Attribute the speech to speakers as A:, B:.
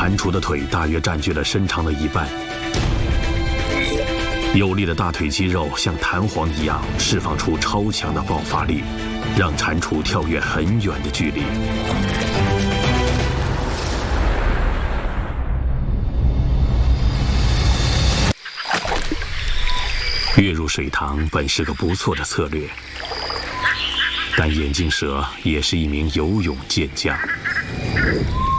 A: 蟾蜍的腿大约占据了身长的一半，有力的大腿肌肉像弹簧一样释放出超强的爆发力，让蟾蜍跳跃很远的距离。跃入水塘本是个不错的策略，但眼镜蛇也是一名游泳健将。